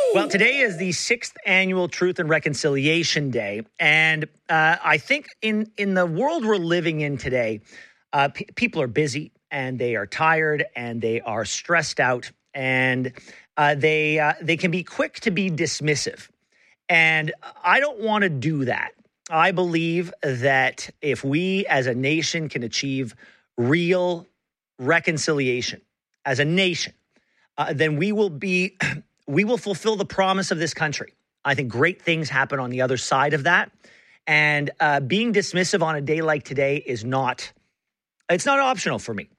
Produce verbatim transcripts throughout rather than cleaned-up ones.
Well, today is the sixth annual Truth and Reconciliation Day. And uh, I think in, in the world we're living in today, uh, p- people are busy and they are tired and they are stressed out and uh, they uh, they can be quick to be dismissive. And I don't want to do that. I believe that if we as a nation can achieve real reconciliation as a nation, uh, then we will be... we will fulfill the promise of this country. I think great things happen on the other side of that. And uh, being dismissive on a day like today is not, it's not optional for me.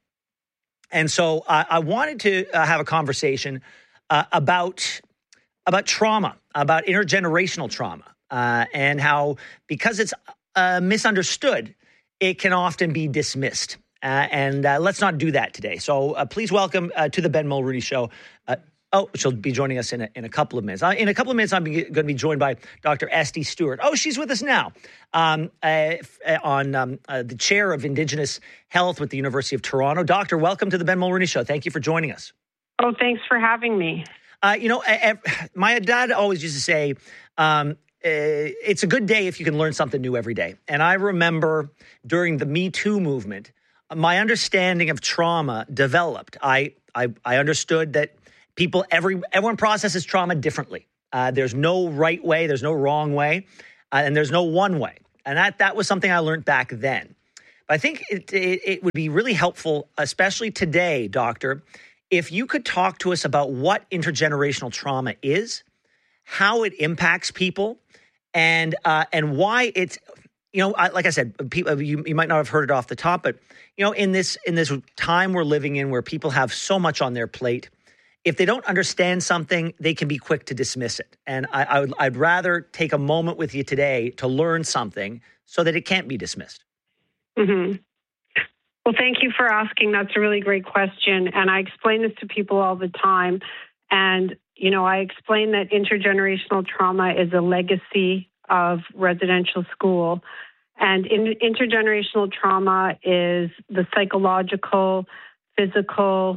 And so uh, I wanted to uh, have a conversation uh, about, about trauma, about intergenerational trauma, uh, and how, because it's uh, misunderstood, it can often be dismissed. Uh, and uh, let's not do that today. So uh, please welcome uh, to the Ben Mulroney Show, uh, Oh, she'll be joining us in a, in a couple of minutes. Uh, in a couple of minutes, I'm going to be joined by Doctor Esty Stewart. Oh, she's with us now um, uh, f- uh, on um, uh, the chair of Indigenous Health with the University of Toronto. Doctor, welcome to the Ben Mulroney Show. Thank you for joining us. Oh, thanks for having me. Uh, you know, uh, uh, my dad always used to say, um, uh, it's a good day if you can learn something new every day. And I remember during the Me Too movement, my understanding of trauma developed. I I, I understood that People, every everyone processes trauma differently. Uh, there's no right way, there's no wrong way, uh, and there's no one way. And that that was something I learned back then. But I think it, it, it would be really helpful, especially today, Doctor, if you could talk to us about what intergenerational trauma is, how it impacts people, and uh, and why it's, you know, I, like I said, people, you, you might not have heard it off the top, but you know, in this in this time we're living in, where people have so much on their plate. If they don't understand something, they can be quick to dismiss it. And I, I would, I'd rather take a moment with you today to learn something so that it can't be dismissed. Mm-hmm. Well, thank you for asking. That's a really great question. And I explain this to people all the time. And, you know, I explain that intergenerational trauma is a legacy of residential school. And in, intergenerational trauma is the psychological, physical,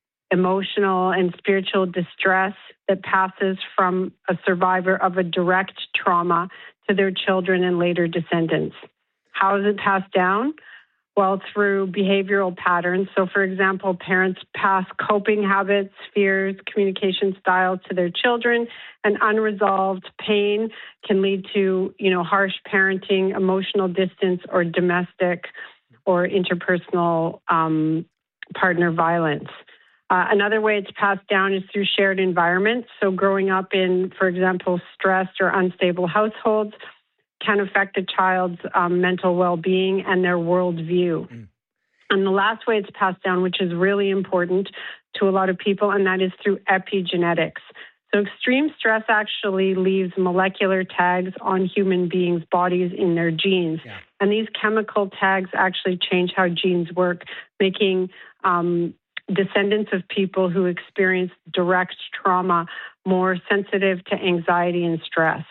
emotional and spiritual distress that passes from a survivor of a direct trauma to their children and later descendants. How is it passed down? Well, through behavioral patterns. So, for example, parents pass coping habits, fears, communication styles to their children, and unresolved pain can lead to, you know, harsh parenting, emotional distance, or domestic or interpersonal um, partner violence. Uh, another way it's passed down is through shared environments. So growing up in, for example, stressed or unstable households can affect a child's um, mental well-being and their worldview. Mm. And the last way it's passed down, which is really important to a lot of people, and that is through epigenetics. So extreme stress actually leaves molecular tags on human beings' bodies in their genes. Yeah. And these chemical tags actually change how genes work, making um, descendants of people who experience direct trauma more sensitive to anxiety and stress.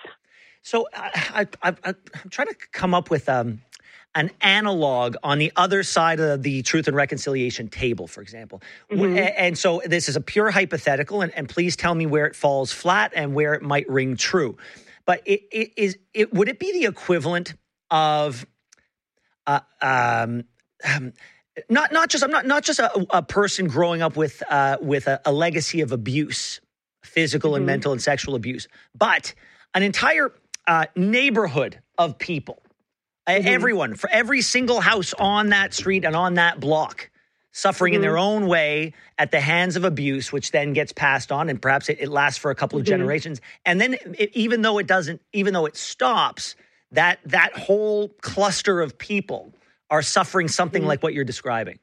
So I, I, I, I'm trying to come up with um, an analog on the other side of the Truth and Reconciliation table, for example. Mm-hmm. And so this is a pure hypothetical, and, and please tell me where it falls flat and where it might ring true. But it, it is it would it be the equivalent of uh, um, um Not not just I'm not not just a, a person growing up with uh, with a, a legacy of abuse, physical and mm-hmm. mental and sexual abuse, but an entire uh, neighborhood of people, mm-hmm. everyone, for every single house on that street and on that block, suffering mm-hmm. in their own way at the hands of abuse, which then gets passed on, and perhaps it, it lasts for a couple of mm-hmm. generations, and then it, even though it doesn't, even though it stops, that that whole cluster of people are suffering something mm-hmm. like what you're describing.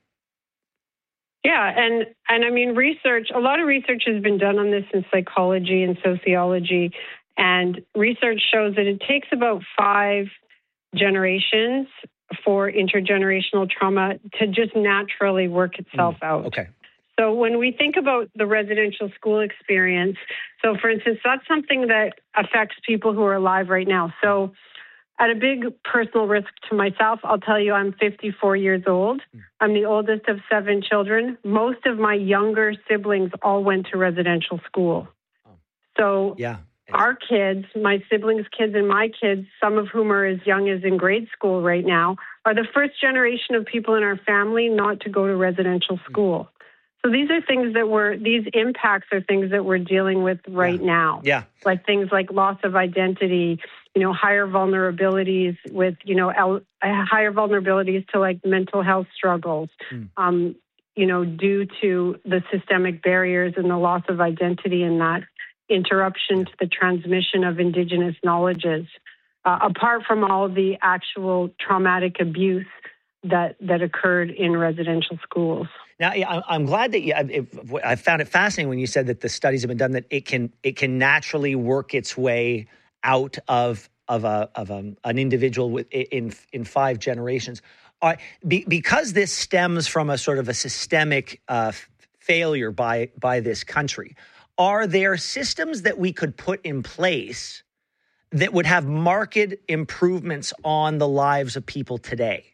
Yeah, and and I mean, research, a lot of research has been done on this in psychology and sociology, and research shows that it takes about five generations for intergenerational trauma to just naturally work itself mm, out. Okay. So when we think about the residential school experience, so for instance, that's something that affects people who are alive right now. So at a big personal risk to myself, I'll tell you I'm fifty-four years old. Mm. I'm the oldest of seven children. Most of my younger siblings all went to residential school. Oh. So yeah. our kids, my siblings' kids and my kids, some of whom are as young as in grade school right now, are the first generation of people in our family not to go to residential school. So these are things that we're, these impacts are things that we're dealing with right yeah. now. Yeah. Like things like loss of identity, you know, higher vulnerabilities with, you know, el- higher vulnerabilities to like mental health struggles, mm. um, you know, due to the systemic barriers and the loss of identity and that interruption to the transmission of Indigenous knowledges, uh, apart from all the actual traumatic abuse that that occurred in residential schools. Now, I'm glad that you, I found it fascinating when you said that the studies have been done that it can it can naturally work its way out of of a of a, an individual with, in in five generations. Uh, be, because this stems from a sort of a systemic uh, failure by by this country, are there systems that we could put in place that would have marked improvements on the lives of people today?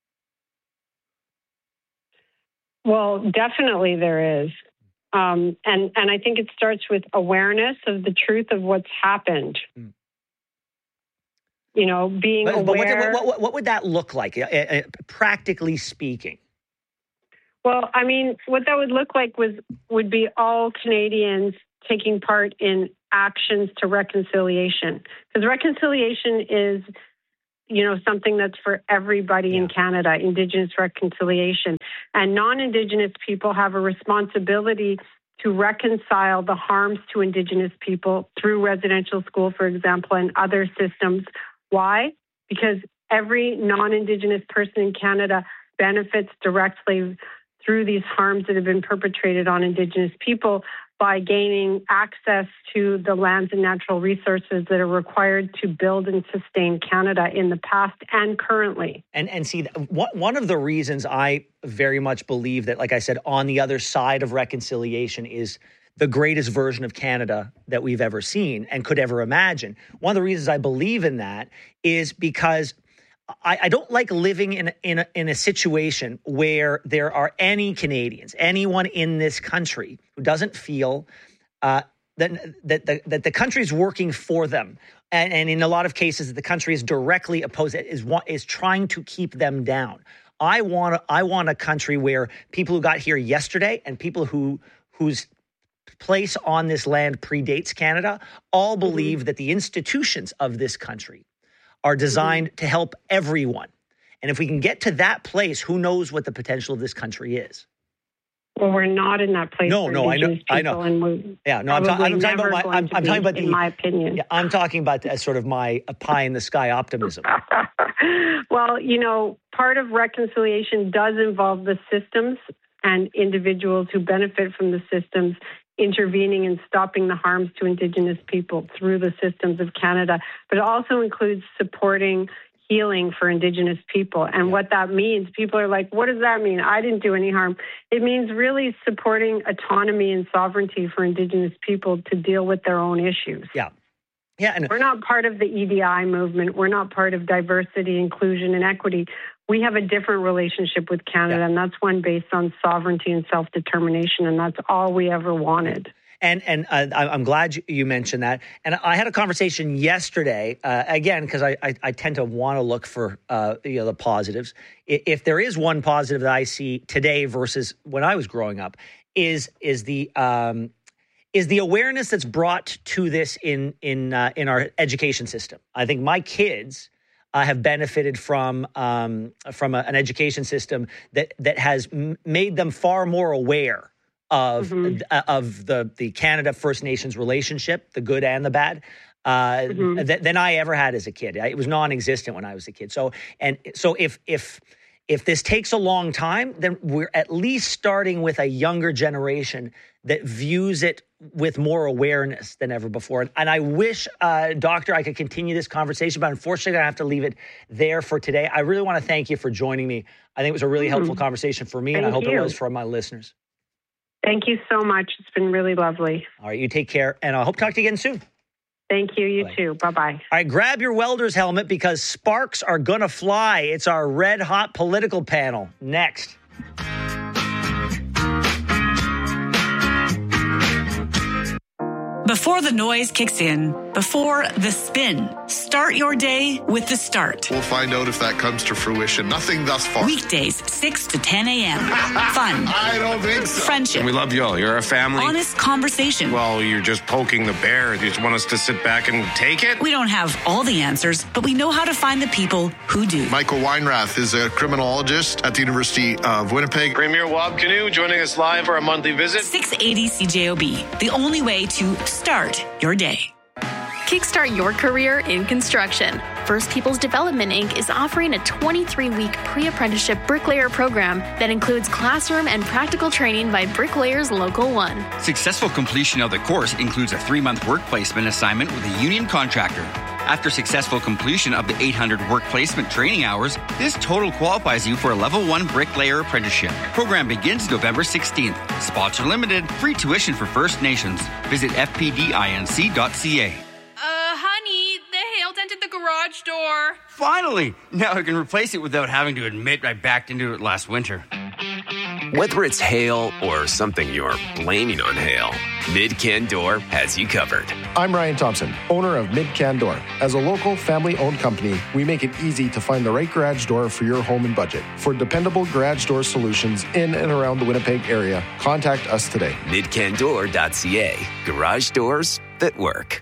Well, definitely there is. Um, and, and I think it starts with awareness of the truth of what's happened. Mm. You know, being but, aware. But what, what, what would that look like, uh, uh, practically speaking? Well, I mean, what that would look like was would be all Canadians taking part in actions to reconciliation. Because reconciliation is, you know, something that's for everybody yeah. in Canada, Indigenous reconciliation. And non-Indigenous people have a responsibility to reconcile the harms to Indigenous people through residential school, for example, and other systems. Why? Because every non-Indigenous person in Canada benefits directly through these harms that have been perpetrated on Indigenous people by gaining access to the lands and natural resources that are required to build and sustain Canada in the past and currently. And and see, one of the reasons I very much believe that, like I said, on the other side of reconciliation is the greatest version of Canada that we've ever seen and could ever imagine. One of the reasons I believe in that is because I, I don't like living in in a, in a situation where there are any Canadians, anyone in this country who doesn't feel uh, that that the, that the country is working for them, and, and in a lot of cases, the country is directly opposed, is is trying to keep them down. I want I want a country where people who got here yesterday and people who whose place on this land predates Canada all believe mm-hmm. that the institutions of this country are designed mm-hmm. to help everyone. And if we can get to that place, who knows what the potential of this country is? Well, we're not in that place. No, no, I know, I know. Yeah, no, I'm, ta- I'm talking about my, I'm, I'm talking about the, in my opinion. Yeah, I'm talking about uh, sort of my uh, pie in the sky optimism. Well, you know, part of reconciliation does involve the systems and individuals who benefit from the systems intervening and stopping the harms to Indigenous people through the systems of Canada, but it also includes supporting healing for Indigenous people. And yeah. what that means, people are like, what does that mean? I didn't do any harm. It means really supporting autonomy and sovereignty for Indigenous people to deal with their own issues. Yeah. Yeah, and we're not part of the E D I movement. We're not part of diversity, inclusion, and equity. We have a different relationship with Canada, yeah. and that's one based on sovereignty and self-determination, and that's all we ever wanted. And and uh, I'm glad you mentioned that. And I had a conversation yesterday, uh, again, because I, I, I tend to want to look for uh, you know the positives. If there is one positive that I see today versus when I was growing up, is is the um, is the awareness that's brought to this in in uh, in our education system. I think my kids uh, have benefited from um, from a, an education system that that has m- made them far more aware of mm-hmm. uh, of the the Canada First Nations relationship, the good and the bad, uh, mm-hmm. th- than I ever had as a kid. It was non-existent when I was a kid. So and so if if if this takes a long time, then we're at least starting with a younger generation that views it with more awareness than ever before. And I wish, uh, Doctor, I could continue this conversation, but unfortunately I have to leave it there for today. I really want to thank you for joining me. I think it was a really mm-hmm. helpful conversation for me, thank and I hope you. it was for my listeners. Thank you so much. It's been really lovely. All right, you take care, and I hope to talk to you again soon. Thank you. You Bye. too. Bye-bye. All right, grab your welder's helmet because sparks are going to fly. It's our red hot political panel next. Before the noise kicks in, before the spin, start your day with The Start. We'll find out if that comes to fruition. Nothing thus far. Weekdays, six to ten a.m. Fun. I don't think so. Friendship. We love you all. You're a family. Honest conversation. Well, you're just poking the bear. You just want us to sit back and take it? We don't have all the answers, but we know how to find the people who do. Michael Weinrath is a criminologist at the University of Winnipeg. Premier Wab Canoe joining us live for a monthly visit. six eighty C J O B, the only way to start your day. Kickstart your career in construction. First Peoples Development Incorporated is offering a twenty-three week pre-apprenticeship bricklayer program that includes classroom and practical training by Bricklayers Local one. Successful completion of the course includes a three-month work placement assignment with a union contractor. After successful completion of the eight hundred work placement training hours, this total qualifies you for a level one bricklayer apprenticeship. Program begins November sixteenth. Spots are limited. Free tuition for First Nations. Visit f p d inc dot c a. Uh, honey, the hail dented the garage door. Finally! Now I can replace it without having to admit I backed into it last winter. Whether it's hail or something you're blaming on hail, Mid-Can Door has you covered. I'm Ryan Thompson, owner of Mid-Can Door. As a local family-owned company, we make it easy to find the right garage door for your home and budget. For dependable garage door solutions in and around the Winnipeg area, contact us today. mid can door dot c a. Garage doors that work.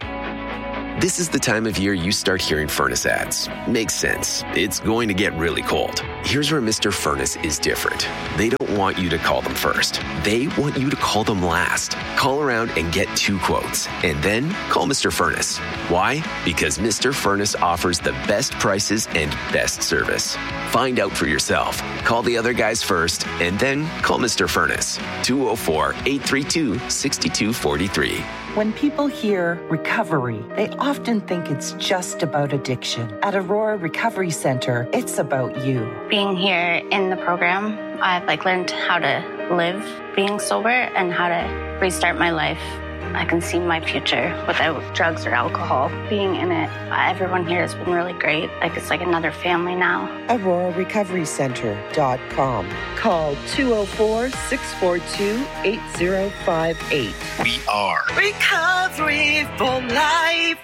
This is the time of year you start hearing furnace ads. Makes sense. It's going to get really cold. Here's where Mister Furnace is different. They don't want you to call them first. They want you to call them last. Call around and get two quotes, and then call Mister Furnace. Why? Because Mister Furnace offers the best prices and best service. Find out for yourself. Call the other guys first, and then call Mister Furnace. two oh four, eight three two, six two four three. When people hear recovery, they often think it's just about addiction. At Aurora Recovery Center, it's about you. Being here in the program, I've like learned how to live being sober and how to restart my life. I can see my future without drugs or alcohol. Being in it, everyone here has been really great. Like it's like another family now. Aurora Recovery Center dot com. Call two oh four, six four two, eight oh five eight. We are Recovery for Life.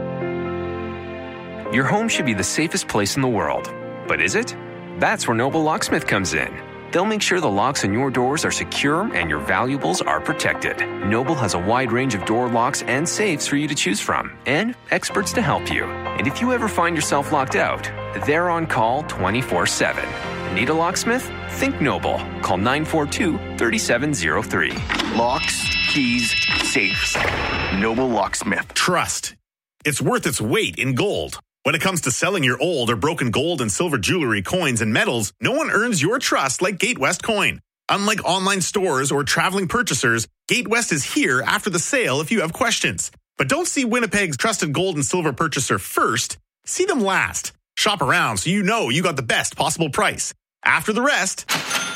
Your home should be the safest place in the world. But is it? That's where Noble Locksmith comes in. They'll make sure the locks on your doors are secure and your valuables are protected. Noble has a wide range of door locks and safes for you to choose from, and experts to help you. And if you ever find yourself locked out, they're on call twenty-four seven. Need a locksmith? Think Noble. Call nine four two, three seven zero three. Locks, keys, safes. Noble Locksmith. Trust. It's worth its weight in gold. When it comes to selling your old or broken gold and silver jewelry, coins, and metals, no one earns your trust like GateWest Coin. Unlike online stores or traveling purchasers, GateWest is here after the sale if you have questions. But don't see Winnipeg's trusted gold and silver purchaser first. See them last. Shop around so you know you got the best possible price. After the rest,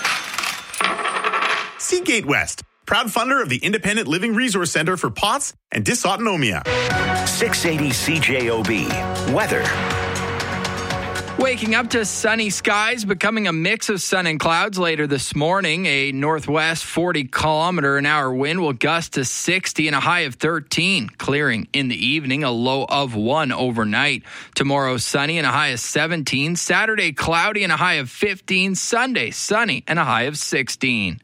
see GateWest, proud funder of the Independent Living Resource Center for P O T S and Dysautonomia. six eighty C J O B. Weather. Waking up to sunny skies, becoming a mix of sun and clouds later this morning. A northwest forty kilometer an hour wind will gust to sixty and a high of thirteen. Clearing in the evening, a low of one overnight. Tomorrow, sunny and a high of seventeen. Saturday, cloudy and a high of fifteen. Sunday, sunny and a high of sixteen.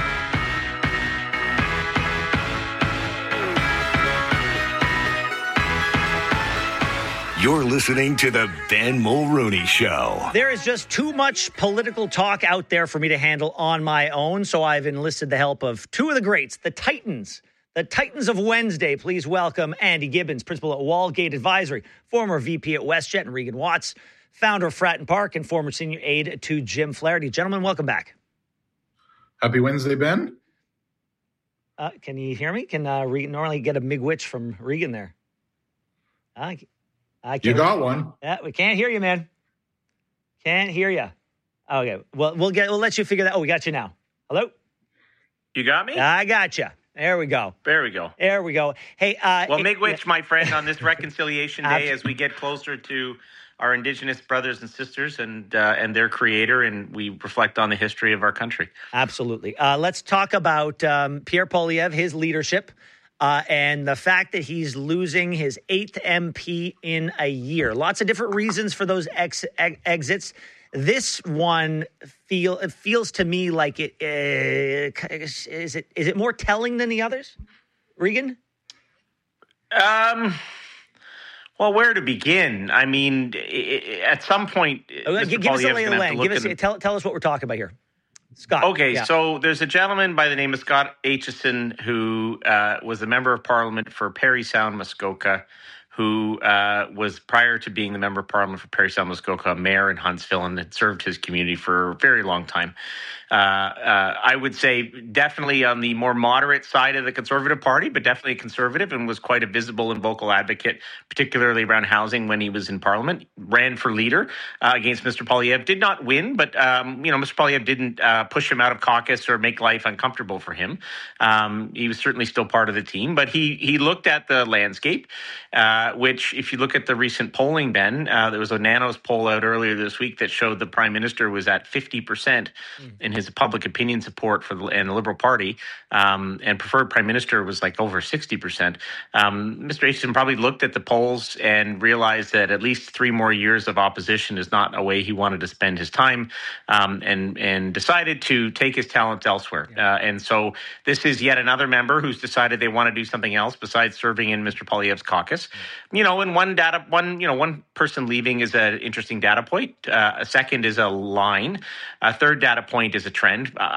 You're listening to the Ben Mulrooney Show. There is just too much political talk out there for me to handle on my own, so I've enlisted the help of two of the greats, the Titans. The Titans of Wednesday. Please welcome Andy Gibbons, principal at Wallgate Advisory, former V P at WestJet, and Regan Watts, founder of Fratton Park and former senior aide to Jim Flaherty. Gentlemen, welcome back. Happy Wednesday, Ben. Uh, can you hear me? Can uh, Regan normally get a miigwitch from Regan there? Uh, I can't you got one. Yeah, we can't hear you, man. Can't hear you. Okay, well, we'll get. We'll let you figure that. Oh, we got you now. Hello. You got me? I got you. There we go. There we go. There we go. Hey, uh, well, miigwitch, my friend, on this Reconciliation Day, as we get closer to our Indigenous brothers and sisters and uh, and their creator, and we reflect on the history of our country. Absolutely. Uh, let's talk about um, Pierre Poilievre, his leadership. Uh, and the fact that he's losing his eighth M P in a year. Lots of different reasons for those ex- ex- exits. This one feel it feels to me like it uh, is it is it more telling than the others, Regan? Um. Well, where to begin? I mean, it, at some point, Uh, give us a lay of the land. Give us the, tell tell us what we're talking about here, Scott. Okay, yeah. so there's a gentleman by the name of Scott Aitchison who uh, was a member of Parliament for Parry Sound, Muskoka, who uh, was, prior to being the member of Parliament for Parry Sound, Muskoka, mayor in Huntsville, and had served his community for a very long time. Uh, uh, I would say definitely on the more moderate side of the Conservative Party, but definitely a conservative, and was quite a visible and vocal advocate, particularly around housing when he was in Parliament. Ran for leader uh, against Mister Poilievre. Did not win, but um, you know, Mister Poilievre didn't uh, push him out of caucus or make life uncomfortable for him. Um, he was certainly still part of the team, but he he looked at the landscape, uh, which, if you look at the recent polling, Ben, uh, there was a Nanos poll out earlier this week that showed the Prime Minister was at fifty percent mm. in his public opinion support for the, and the Liberal Party, um, and preferred Prime Minister was like over sixty percent. Um, Mister Aitchison probably looked at the polls and realized that at least three more years of opposition is not a way he wanted to spend his time, um, and and decided to take his talents elsewhere. Yeah. Uh, and so this is yet another member who's decided they want to do something else besides serving in Mister Poilievre's caucus. Mm. You know, and one data, one you know, one person leaving is an interesting data point. Uh, a second is a line. A third data point is a trend. Uh,